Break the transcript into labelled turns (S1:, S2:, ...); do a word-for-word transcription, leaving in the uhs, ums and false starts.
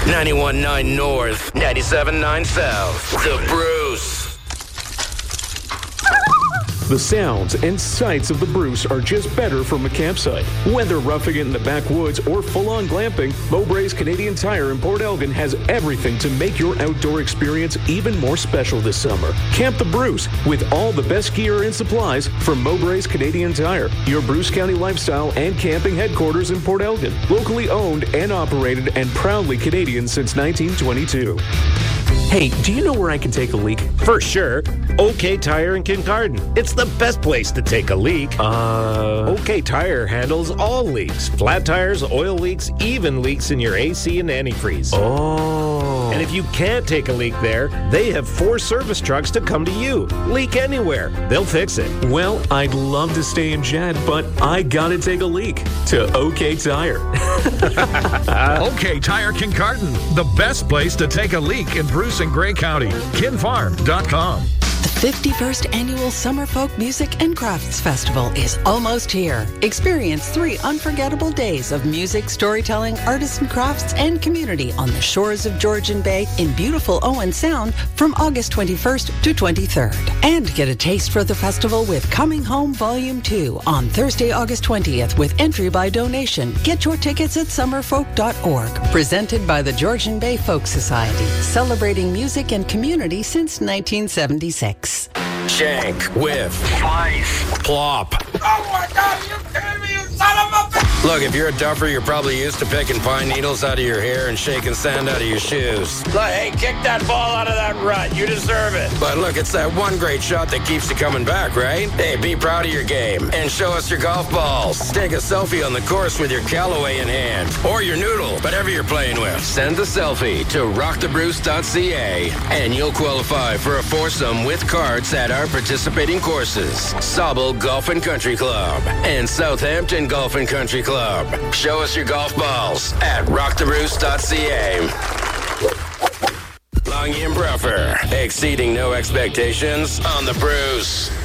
S1: ninety-one point nine North, ninety-seven point nine South. The Bruce.
S2: The sounds and sights of the Bruce are just better from a campsite. Whether roughing it in the backwoods or full-on glamping, Mowbray's Canadian Tire in Port Elgin has everything to make your outdoor experience even more special this summer. Camp the Bruce with all the best gear and supplies from Mowbray's Canadian Tire, your Bruce County lifestyle and camping headquarters in Port Elgin. Locally owned and operated and proudly Canadian since nineteen twenty-two. Hey, do you know where I can take a leak?
S3: For sure. OK Tire in Kincardine. It's the best place to take a leak.
S2: Uh...
S3: OK Tire handles all leaks. Flat tires, oil leaks, even leaks in your A C and antifreeze.
S2: Oh.
S3: And if you can't take a leak there, they have four service trucks to come to you. Leak anywhere. They'll fix it.
S2: Well, I'd love to stay in Chad, but I gotta take a leak to OK Tire.
S4: OK Tire Kincardine, the best place to take a leak in Bruce and Grey County. kin farm dot com.
S5: The fifty-first Annual Summer Folk Music and Crafts Festival is almost here. Experience three unforgettable days of music, storytelling, artisan crafts, and community on the shores of Georgian Bay in beautiful Owen Sound from August twenty-first to twenty-third. And get a taste for the festival with Coming Home Volume two on Thursday, August twentieth with entry by donation. Get your tickets at summerfolk dot org. Presented by the Georgian Bay Folk Society, celebrating music and community since nineteen seventy-six.
S1: Shank with
S6: Slice.
S1: Plop.
S6: Oh my God, you kidding me, you son of a bitch!
S1: Look, if you're a duffer, you're probably used to picking pine needles out of your hair and shaking sand out of your shoes.
S6: Look, hey, kick that ball out of that rut. You deserve it.
S1: But look, it's that one great shot that keeps you coming back, right? Hey, be proud of your game and show us your golf balls. Take a selfie on the course with your Callaway in hand or your noodle, whatever you're playing with. Send the selfie to rock the bruce dot c a and you'll qualify for a foursome with cards at our participating courses. Sauble Golf and Country Club and Southampton Golf and Country Club. Show us your golf balls at rock the bruce dot c a. Longy and Bruffer, exceeding no expectations on the Bruce.